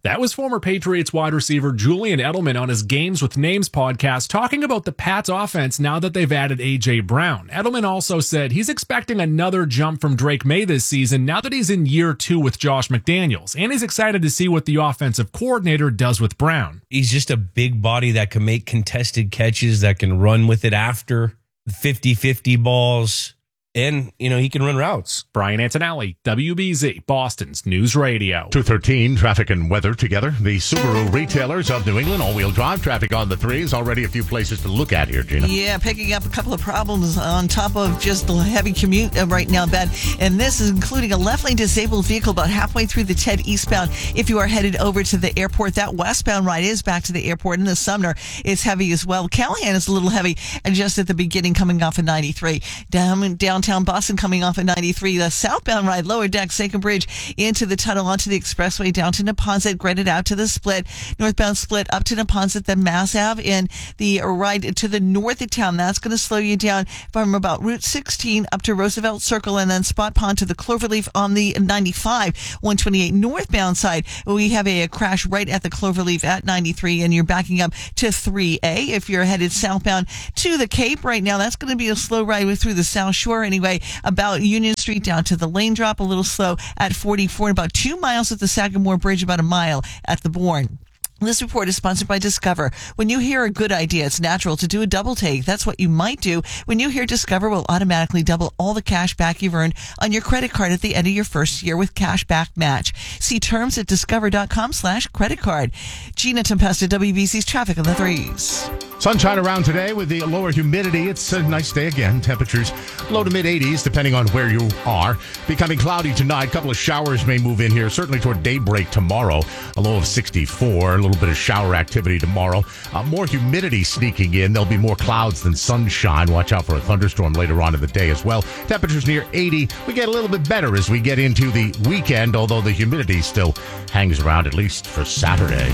That was former Patriots wide receiver Julian Edelman on his Games with Names podcast talking about the Pats offense now that they've added A J. Brown. Edelman also said he's expecting another jump from Drake May this season now that he's in year two with Josh McDaniels, and he's excited to see what the offensive coordinator does with Brown. He's just a big body that can make contested catches, that can run with it after fifty-fifty balls. And, you know, he can run routes. Brian Antonelli, W B Z, Boston's News Radio. two thirteen, traffic and weather together. The Subaru retailers of New England, all-wheel drive traffic on the threes. Already a few places to look at here, Gina. Yeah, picking up a couple of problems on top of just the heavy commute right now, Ben. And this is including a left-lane disabled vehicle about halfway through the Ted eastbound. If you are headed over to the airport, that westbound ride is back to the airport. And the Sumner is heavy as well. Callahan is a little heavy, and just at the beginning coming off of ninety-three. Down, downtown Boston coming off at ninety-three. The southbound ride, lower deck, Saco Bridge, into the tunnel, onto the expressway, down to Neponset, graded out to the split. Northbound split up to Neponset, then Mass Ave, and the ride to the north of town. That's going to slow you down from about Route sixteen up to Roosevelt Circle, and then Spot Pond to the Cloverleaf on the ninety-five. one twenty-eight northbound side, we have a, a crash right at the Cloverleaf at ninety-three, and you're backing up to three A. If you're headed southbound to the Cape right now, that's going to be a slow ride through the South Shore anyway, about Union Street down to the lane drop, a little slow at forty-four, about two miles at the Sagamore Bridge, about a mile at the Bourne. This report is sponsored by Discover. When you hear a good idea, it's natural to do a double take. That's what you might do when you hear Discover will automatically double all the cash back you've earned on your credit card at the end of your first year with cash back match. See terms at discover.com slash credit card. Gina Tempesta, W B C's traffic on the threes. Sunshine around today with the lower humidity. It's a nice day again. Temperatures low to mid eighties, depending on where you are. Becoming cloudy tonight. A couple of showers may move in here, certainly toward daybreak tomorrow. A low of sixty-four. A little bit of shower activity tomorrow. Uh, more humidity sneaking in. There'll be more clouds than sunshine. Watch out for a thunderstorm later on in the day as well. Temperatures near eighty. We get a little bit better as we get into the weekend, although the humidity still hangs around, at least for Saturday.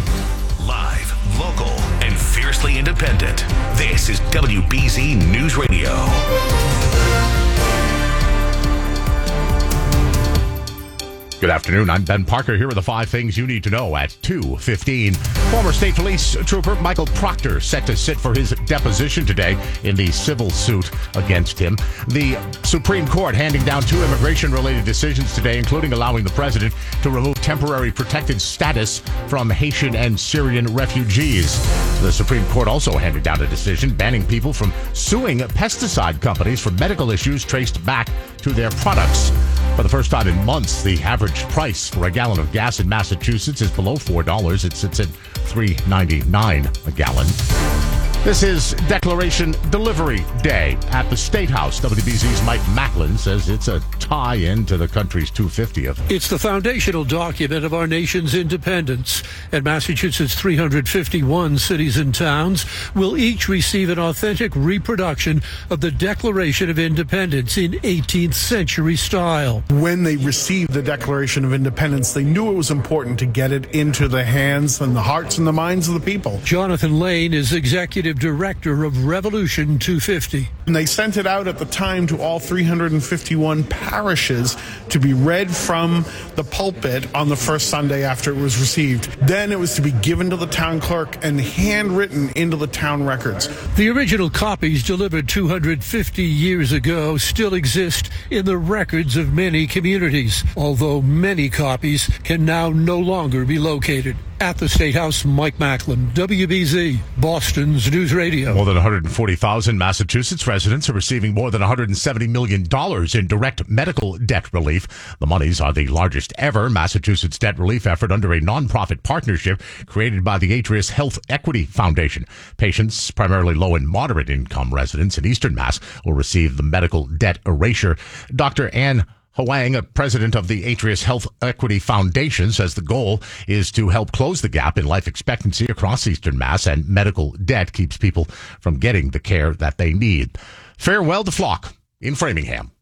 Live, local, and fiercely independent. This is W B Z News Radio. Good afternoon. I'm Ben Parker here with the five things you need to know at two fifteen. Former state police trooper Michael Proctor set to sit for his deposition today in the civil suit against him. The Supreme Court handing down two immigration-related decisions today, including allowing the president to remove temporary protected status from Haitian and Syrian refugees. The Supreme Court also handed down a decision banning people from suing pesticide companies for medical issues traced back to their products. For the first time in months, the average price for a gallon of gas in Massachusetts is below four dollars. It sits at three ninety-nine a gallon. This is Declaration Delivery Day at the State House. W B Z's Mike Macklin says it's a tie-in to the country's two hundred fiftieth. It's the foundational document of our nation's independence, and Massachusetts' three hundred fifty-one cities and towns will each receive an authentic reproduction of the Declaration of Independence in eighteenth century style. When they received the Declaration of Independence, they knew it was important to get it into the hands and the hearts and the minds of the people. Jonathan Lane is executive director of Revolution two fifty. And they sent it out at the time to all three hundred fifty-one parishes to be read from the pulpit on the first Sunday after it was received. Then it was to be given to the town clerk and handwritten into the town records. The original copies delivered two hundred fifty years ago still exist in the records of many communities, although many copies can now no longer be located. At the State House, Mike Macklin, W B Z, Boston's News Radio. More than one hundred forty thousand Massachusetts residents are receiving more than one hundred seventy million dollars in direct medical debt relief. The monies are the largest ever Massachusetts debt relief effort under a nonprofit partnership created by the Atrius Health Equity Foundation. Patients, primarily low and moderate income residents in Eastern Mass, will receive the medical debt erasure. Doctor Ann Huang, a president of the Atrius Health Equity Foundation, says the goal is to help close the gap in life expectancy across Eastern Mass, and medical debt keeps people from getting the care that they need. Farewell to Flock in Framingham.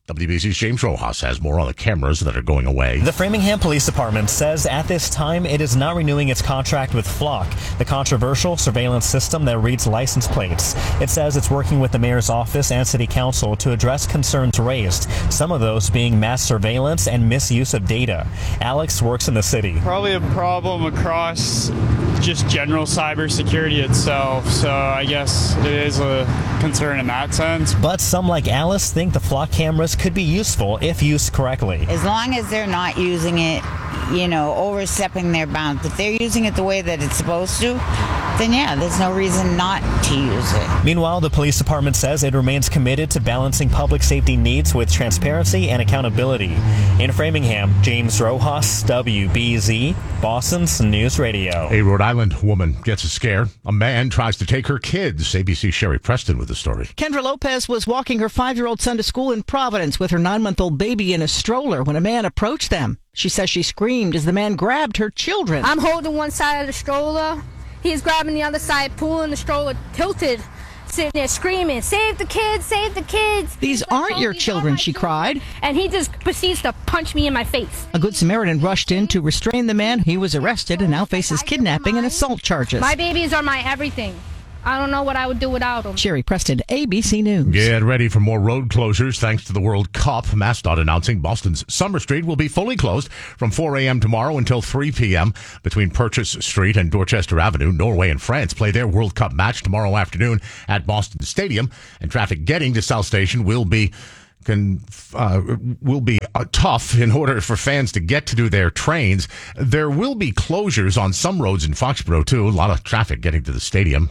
W B C's James Rojas has more on the cameras that are going away. The Framingham Police Department says at this time it is not renewing its contract with Flock, the controversial surveillance system that reads license plates. It says it's working with the mayor's office and city council to address concerns raised, some of those being mass surveillance and misuse of data. Alex works in the city. Probably a problem across just general cybersecurity itself, so I guess it is a concern in that sense. But some like Alice think the Flock cameras could be useful if used correctly. As long as they're not using it, you know, overstepping their bounds. If they're using it the way that it's supposed to, then yeah, there's no reason not to use it. Meanwhile, the police department says it remains committed to balancing public safety needs with transparency and accountability. In Framingham, James Rojas, W B Z, Boston's News Radio. A Rhode Island woman gets a scare. A man tries to take her kids. A B C's Sherry Preston with the story. Kendra Lopez was walking her five-year-old son to school in Providence with her nine-month-old baby in a stroller when a man approached them. She says she screamed as the man grabbed her children. I'm holding one side of the stroller. He's grabbing the other side, pulling the stroller tilted, sitting there screaming, "Save the kids, save the kids." These aren't your children, she cried. And he just proceeds to punch me in my face. A Good Samaritan rushed in to restrain the man. He was arrested and now faces kidnapping and assault charges. My babies are my everything. I don't know what I would do without them. Sherry Preston, A B C News. Get ready for more road closures thanks to the World Cup. MassDOT announcing Boston's Summer Street will be fully closed from four a.m. tomorrow until three p.m. between Purchase Street and Dorchester Avenue. Norway and France play their World Cup match tomorrow afternoon at Boston Stadium, and traffic getting to South Station will be Can, uh, will be uh, tough in order for fans to get to their trains. There will be closures on some roads in Foxborough, too. A lot of traffic getting to the stadium.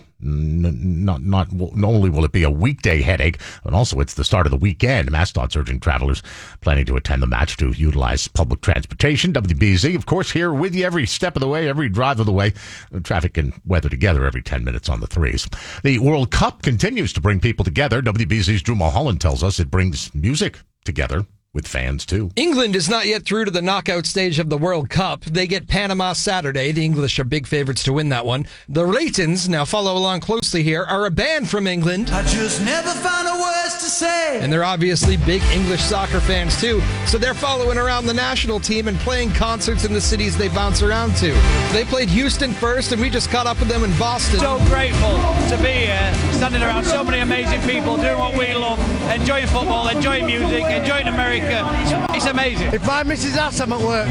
N- not, not, not only will it be a weekday headache, but also it's the start of the weekend. MassDOT's urging travelers planning to attend the match to utilize public transportation. W B Z, of course, here with you every step of the way, every drive of the way. Traffic and weather together every ten minutes on the threes. The World Cup continues to bring people together. W B Z's Drew Mulholland tells us it brings music together with fans, too. England is not yet through to the knockout stage of the World Cup. They get Panama Saturday. The English are big favorites to win that one. The Raytons, now follow along closely here, are a band from England. I just never found a words to say. And they're obviously big English soccer fans, too. So they're following around the national team and playing concerts in the cities they bounce around to. They played Houston first, and we just caught up with them in Boston. So grateful to be here, standing around so many amazing people, doing what we love, enjoying football, enjoying music, enjoying America. It's amazing. If my missus asks, I'm at work.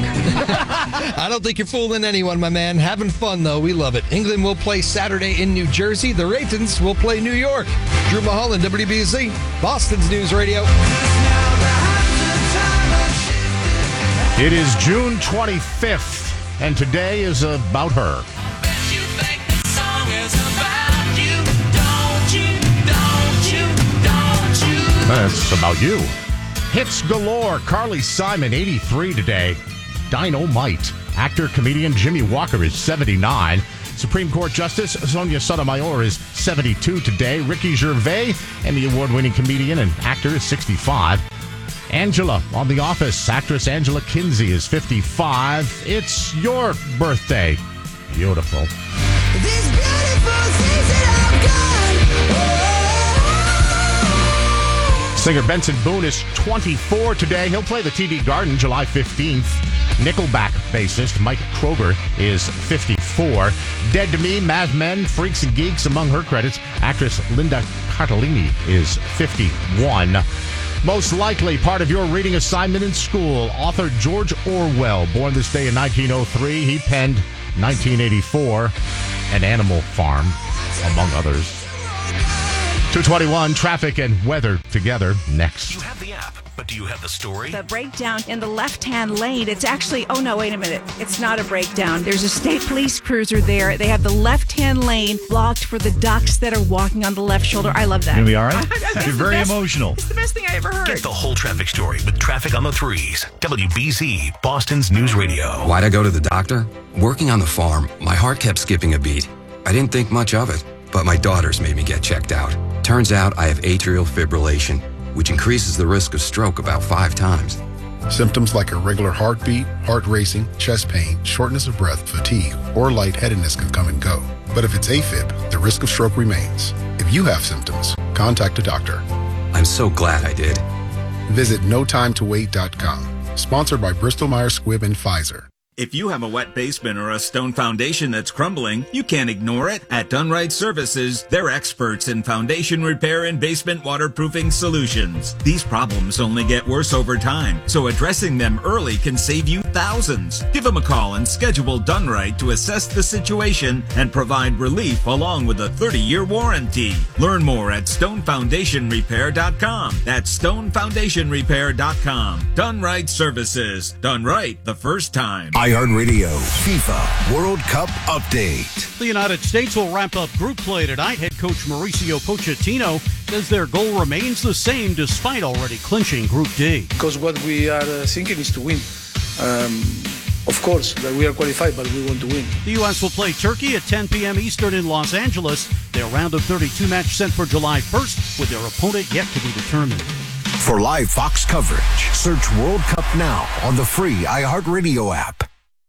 I don't think you're fooling anyone, my man. Having fun, though. We love it. England will play Saturday in New Jersey. The Raytons will play New York. Drew Mulholland, W B Z, Boston's News Radio. It is June twenty-fifth, and today is about her. That's about you. Hits galore. Carly Simon, eighty-three today. Dynamite. Actor, comedian Jimmy Walker is seventy-nine. Supreme Court Justice Sonia Sotomayor is seventy-two today. Ricky Gervais, Emmy Award-winning comedian and actor, is sixty-five. Angela on The Office. Actress Angela Kinsey is fifty-five. It's your birthday. Beautiful. These beautiful things that I've got. Oh. Singer Benson Boone is twenty-four today. He'll play the T D Garden July fifteenth. Nickelback bassist Mike Kroger is fifty-four. Dead to Me, Mad Men, Freaks and Geeks among her credits. Actress Linda Cardellini is fifty-one. Most likely part of your reading assignment in school, author George Orwell, born this day in nineteen oh three. He penned nineteen eighty-four, An Animal Farm, among others. two twenty-one, traffic and weather together next. You have the app, but do you have the story? The breakdown in the left-hand lane, it's actually, oh no, wait a minute. It's not a breakdown. There's a state police cruiser there. They have the left-hand lane blocked for the ducks that are walking on the left shoulder. I love that. Gonna be all right? You're very emotional. It's the best thing I ever heard. Get the whole traffic story with Traffic on the Threes. W B Z, Boston's News Radio. Why'd I go to the doctor? Working on the farm, my heart kept skipping a beat. I didn't think much of it, but my daughters made me get checked out. Turns out I have atrial fibrillation, which increases the risk of stroke about five times. Symptoms like irregular heartbeat, heart racing, chest pain, shortness of breath, fatigue, or lightheadedness can come and go. But if it's AFib, the risk of stroke remains. If you have symptoms, contact a doctor. I'm so glad I did. Visit no time to wait dot com. Sponsored by Bristol Myers Squibb and Pfizer. If you have a wet basement or a stone foundation that's crumbling, you can't ignore it. At Dunright Services, they're experts in foundation repair and basement waterproofing solutions. These problems only get worse over time, so addressing them early can save you thousands. Give them a call and schedule Dunright to assess the situation and provide relief along with a thirty-year warranty. Learn more at stone foundation repair dot com. That's stone foundation repair dot com. Dunright Services. Done right the first time. iHeartRadio FIFA World Cup update. The United States will wrap up group play tonight. Head coach Mauricio Pochettino says their goal remains the same despite already clinching Group D. Because what we are uh, thinking is to win. Um, of course, that we are qualified, but we want to win. The U S will play Turkey at ten p.m. Eastern in Los Angeles. Their round of thirty-two match set for July first, with their opponent yet to be determined. For live Fox coverage, search World Cup now on the free iHeartRadio app.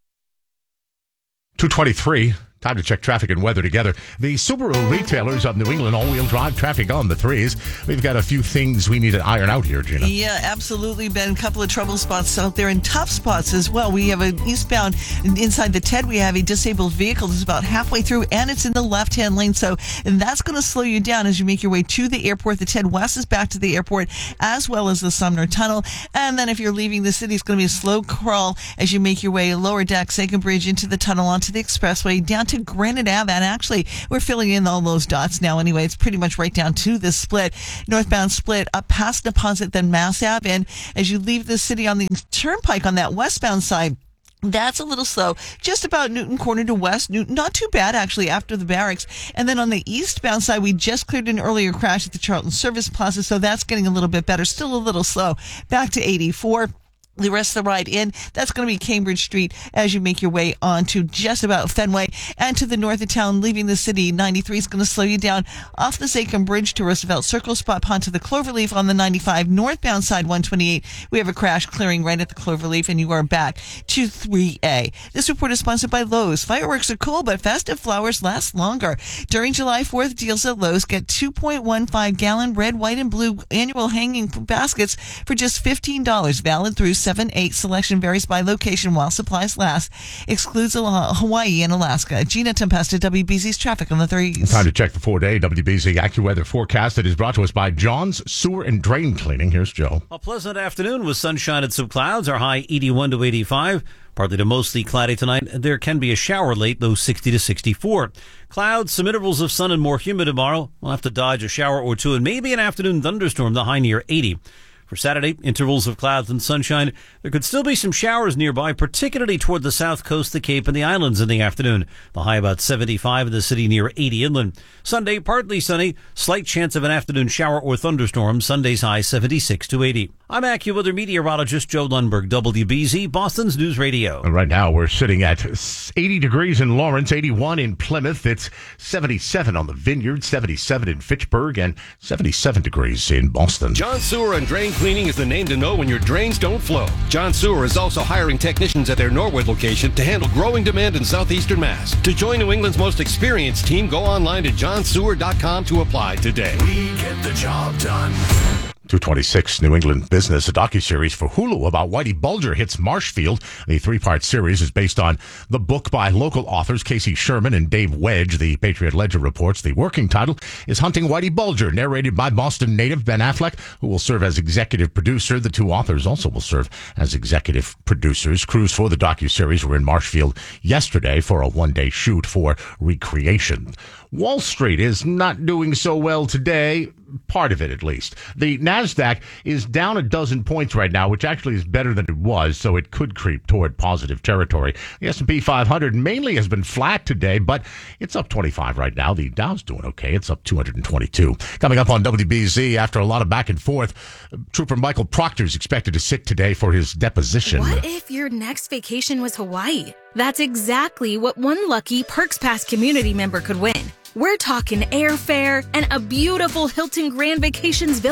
two twenty-three. Time to check traffic and weather together. The Subaru retailers of New England all-wheel drive traffic on the threes. We've got a few things we need to iron out here, Gina. Yeah, absolutely, Ben. A couple of trouble spots out there and tough spots as well. We have an eastbound inside the T E D. We have a disabled vehicle that's about halfway through, and it's in the left-hand lane. So and that's going to slow you down as you make your way to the airport. The T E D West is back to the airport, as well as the Sumner Tunnel. And then if you're leaving the city, it's going to be a slow crawl as you make your way lower deck, Second Bridge, into the tunnel, onto the expressway, down to Granite Ave. And actually, we're filling in all those dots now anyway. It's pretty much right down to the split, northbound split, up past Neponset, then Mass Ave. And as you leave the city on the turnpike on that westbound side, that's a little slow. Just about Newton Corner to West Newton. Not too bad, actually, after the barracks. And then on the eastbound side, we just cleared an earlier crash at the Charlton Service Plaza, so that's getting a little bit better. Still a little slow. Back to eighty-four. The rest of the ride in, that's going to be Cambridge Street as you make your way on to just about Fenway and to the north of town, leaving the city. ninety-three is going to slow you down off the Zachem Bridge to Roosevelt Circle, spot pond to the Cloverleaf on the ninety-five northbound side, one twenty-eight. We have a crash clearing right at the Cloverleaf, and you are back to three A. This report is sponsored by Lowe's. Fireworks are cool, but festive flowers last longer. During July fourth, deals at Lowe's get two point one five gallon red, white, and blue annual hanging baskets for just fifteen dollars, valid through seven eight. Selection varies by location while supplies last. Excludes Hawaii and Alaska. Gina Tempesta, W B Z's traffic on the threes. Time to check the four-day W B Z AccuWeather forecast that is brought to us by John's Sewer and Drain Cleaning. Here's Joe. A pleasant afternoon with sunshine and some clouds. Our high eighty-one to eighty-five. Partly to mostly cloudy tonight. There can be a shower late, though sixty to sixty-four. Clouds, some intervals of sun and more humid tomorrow. We'll have to dodge a shower or two and maybe an afternoon thunderstorm, the high near eighty. For Saturday, intervals of clouds and sunshine. There could still be some showers nearby, particularly toward the south coast, the Cape, and the islands in the afternoon. The high about seventy-five in the city, near eighty inland. Sunday, partly sunny. Slight chance of an afternoon shower or thunderstorm. Sunday's high seventy-six to eighty. I'm AccuWeather meteorologist Joe Lundberg, W B Z, Boston's News Radio. And right now, we're sitting at eighty degrees in Lawrence, eighty-one in Plymouth. It's seventy-seven on the Vineyard, seventy-seven in Fitchburg, and seventy-seven degrees in Boston. John Sewer and Drain Cleaning is the name to know when your drains don't flow. John Sewer is also hiring technicians at their Norwood location to handle growing demand in southeastern Mass. To join New England's most experienced team, go online to john sewer dot com to apply today. We get the job done. two twenty-six New England Business, a docuseries for Hulu about Whitey Bulger hits Marshfield. The three-part series is based on the book by local authors Casey Sherman and Dave Wedge. The Patriot Ledger reports the working title is Hunting Whitey Bulger, narrated by Boston native Ben Affleck, who will serve as executive producer. The two authors also will serve as executive producers. Crews for the docuseries were in Marshfield yesterday for a one-day shoot for recreation. Wall Street is not doing so well today, part of it at least. The NASDAQ is down a dozen points right now, which actually is better than it was, so it could creep toward positive territory. The S and P five hundred mainly has been flat today, but it's up twenty-five right now. The Dow's doing okay. It's up two hundred twenty-two. Coming up on W B Z, after a lot of back and forth, Trooper Michael Proctor is expected to sit today for his deposition. What if your next vacation was Hawaii? That's exactly what one lucky Perks Pass community member could win. We're talking airfare and a beautiful Hilton Grand Vacations villa.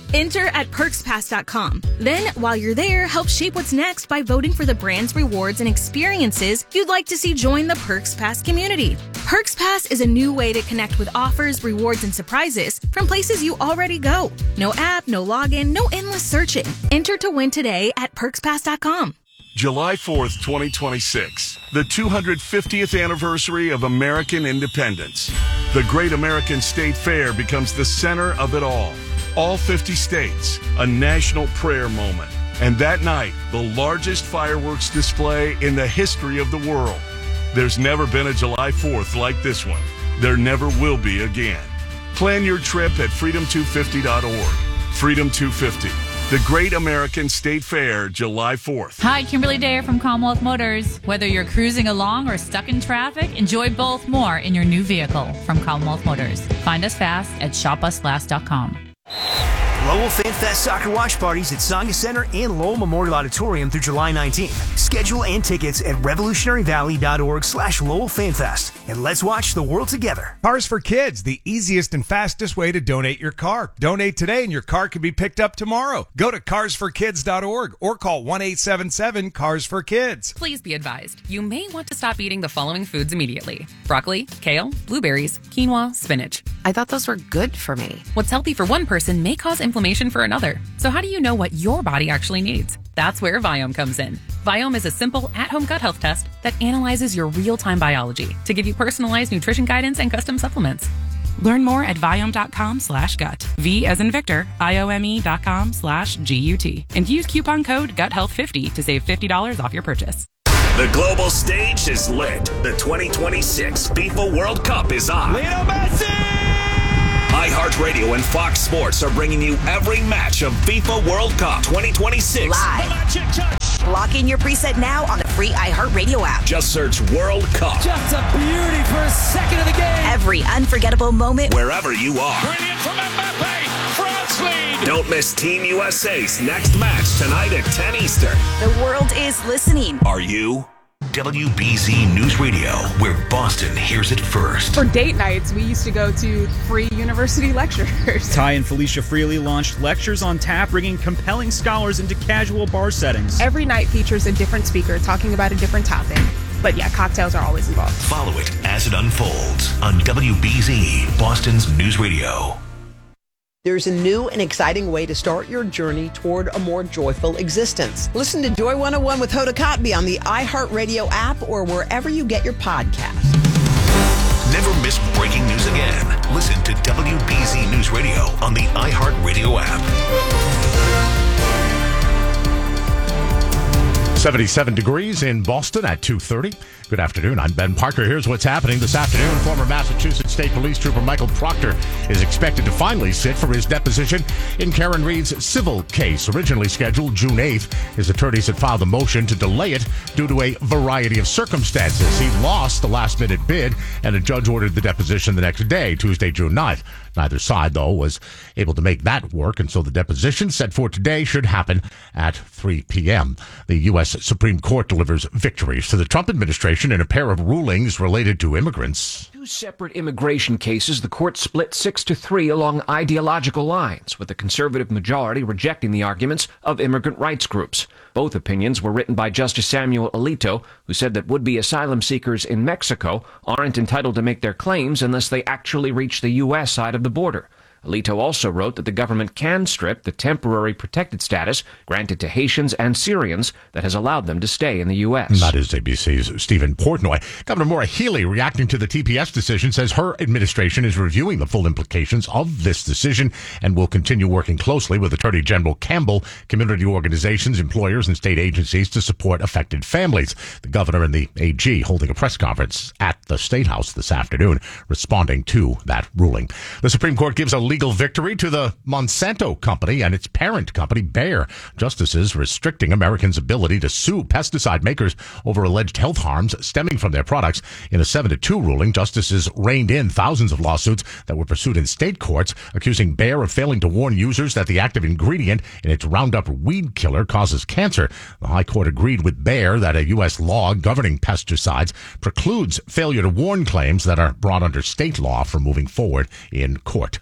Enter at perks pass dot com. Then, while you're there, help shape what's next by voting for the brands, rewards, and experiences you'd like to see join the Perks Pass community. Perks Pass is a new way to connect with offers, rewards, and surprises from places you already go. No app, no login, no endless searching. Enter to win today at perks pass dot com. July fourth, twenty twenty-six, the two hundred fiftieth anniversary of American independence. The Great American State Fair becomes the center of it all. All fifty states, a national prayer moment. And that night, the largest fireworks display in the history of the world. There's never been a July fourth like this one. There never will be again. Plan your trip at freedom two fifty dot org. Freedom two fifty. The Great American State Fair, July fourth. Hi, Kimberly Dare from Commonwealth Motors. Whether you're cruising along or stuck in traffic, enjoy both more in your new vehicle from Commonwealth Motors. Find us fast at shop us last dot com. Lowell Fan Fest soccer watch parties at Saga Center and Lowell Memorial Auditorium through July nineteenth. Schedule and tickets at revolutionary valley dot org slash Lowell Fan Fest. And let's watch the world together. Cars for Kids, the easiest and fastest way to donate your car. Donate today and your car can be picked up tomorrow. Go to cars for kids dot org or call one eight seven seven cars for kids. Please be advised, you may want to stop eating the following foods immediately. Broccoli, kale, blueberries, quinoa, spinach. I thought those were good for me. What's healthy for one person may cause inflammation for another. So how do you know what your body actually needs? That's where Viome comes in. Viome is a simple at-home gut health test that analyzes your real-time biology to give you personalized nutrition guidance and custom supplements. Learn more at Viome dot com slash gut. V as in Victor, I O M E dot com slash G U T. And use coupon code gut health fifty to save fifty dollars off your purchase. The global stage is lit. The twenty twenty-six FIFA World Cup is on. Lionel Messi! iHeartRadio and Fox Sports are bringing you every match of FIFA World Cup twenty twenty-six. Live. Lock in your preset now on the free iHeartRadio app. Just search World Cup. Just a beauty for a second of the game. Every unforgettable moment. Wherever you are. Brilliant from Mbappe. France lead. Don't miss Team U S A's next match tonight at ten Eastern. The world is listening. Are you? W B Z News Radio, where Boston hears it first. For date nights, we used to go to free university lectures. Ty and Felicia Freely launched Lectures on Tap, bringing compelling scholars into casual bar settings. Every night features a different speaker talking about a different topic. But yeah, cocktails are always involved. Follow it as it unfolds on W B Z, Boston's News Radio. There's a new and exciting way to start your journey toward a more joyful existence. Listen to Joy one oh one with Hoda Kotb on the iHeartRadio app or wherever you get your podcasts. Never miss breaking news again. Listen to W B Z News Radio on the iHeartRadio app. seventy-seven degrees in Boston at two thirty. Good afternoon. I'm Ben Parker. Here's what's happening this afternoon. Former Massachusetts State Police Trooper Michael Proctor is expected to finally sit for his deposition in Karen Reed's civil case, originally scheduled June eighth. His attorneys had filed a motion to delay it due to a variety of circumstances. He lost the last-minute bid, and a judge ordered the deposition the next day, Tuesday, June ninth. Neither side, though, was able to make that work, and so the deposition set for today should happen at three p.m. The U S Supreme Court delivers victories to the Trump administration in a pair of rulings related to immigrants. Two separate immigration cases, the court split six to three along ideological lines, with the conservative majority rejecting the arguments of immigrant rights groups. Both opinions were written by Justice Samuel Alito, who said that would-be asylum seekers in Mexico aren't entitled to make their claims unless they actually reach the U S side of the border. Alito also wrote that the government can strip the temporary protected status granted to Haitians and Syrians that has allowed them to stay in the U S. That is A B C's Stephen Portnoy. Governor Maura Healey, reacting to the T P S decision, says her administration is reviewing the full implications of this decision and will continue working closely with Attorney General Campbell, community organizations, employers, and state agencies to support affected families. The governor and the A G holding a press conference at the State House this afternoon, responding to that ruling. The Supreme Court gives a legal victory to the Monsanto company and its parent company, Bayer. Justices restricting Americans' ability to sue pesticide makers over alleged health harms stemming from their products. In a seven to two ruling, justices reined in thousands of lawsuits that were pursued in state courts, accusing Bayer of failing to warn users that the active ingredient in its Roundup weed killer causes cancer. The High Court agreed with Bayer that a U S law governing pesticides precludes failure to warn claims that are brought under state law from moving forward in court.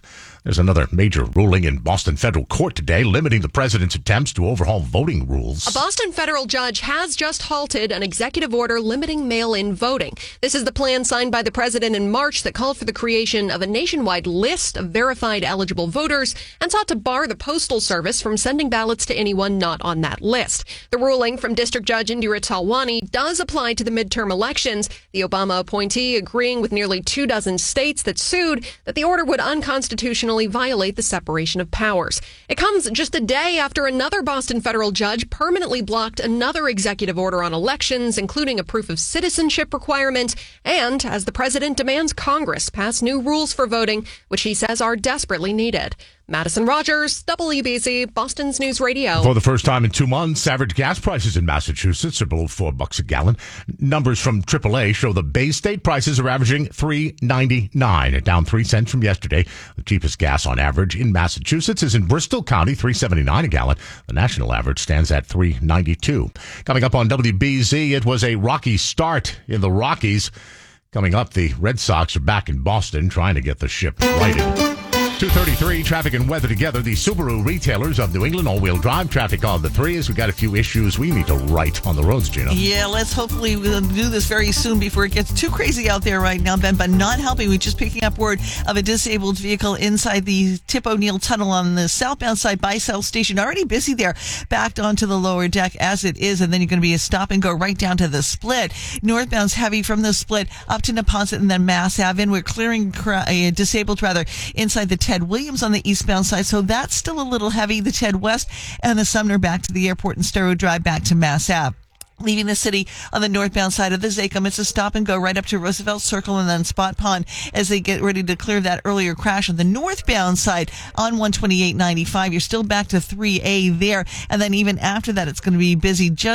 There's another major ruling in Boston federal court today limiting the president's attempts to overhaul voting rules. A Boston federal judge has just halted an executive order limiting mail-in voting. This is the plan signed by the president in March that called for the creation of a nationwide list of verified eligible voters and sought to bar the Postal Service from sending ballots to anyone not on that list. The ruling from District Judge Indira Talwani does apply to the midterm elections, the Obama appointee agreeing with nearly two dozen states that sued that the order would unconstitutionally violate the separation of powers. It comes just a day after another Boston federal judge permanently blocked another executive order on elections, including a proof of citizenship requirement, and as the president demands Congress pass new rules for voting, which he says are desperately needed. Madison Rogers, W B C, Boston's News Radio. For the first time in two months, average gas prices in Massachusetts are below four bucks a gallon. Numbers from triple A show the Bay State prices are averaging three ninety-nine, down three cents from yesterday. The cheapest gas on average in Massachusetts is in Bristol County, three seventy-nine a gallon. The national average stands at three ninety-two. Coming up on W B Z, it was a rocky start in the Rockies. Coming up, the Red Sox are back in Boston trying to get the ship righted. two thirty-three, traffic and weather together. The Subaru retailers of New England, all-wheel drive traffic on the threes. We've got a few issues we need to right on the roads, Gina. Yeah, let's hopefully we'll do this very soon before it gets too crazy out there right now, Ben, but not helping. We're just picking up word of a disabled vehicle inside the Tip O'Neill Tunnel on the southbound side by South Station. Already busy there, backed onto the lower deck as it is, and then you're going to be a stop and go right down to the split. Northbound's heavy from the split up to Neponset and then Mass Ave. And we're clearing uh, disabled, rather, inside the Ted Williams on the eastbound side, so that's still a little heavy. The Ted West and the Sumner back to the airport and Sparrow Drive back to Mass Ave. Leaving the city on the northbound side of the Zachem, it's a stop and go right up to Roosevelt Circle and then Spot Pond as they get ready to clear that earlier crash on the northbound side on one twenty-eight ninety-five. You're still back to three A there, and then even after that, it's going to be busy just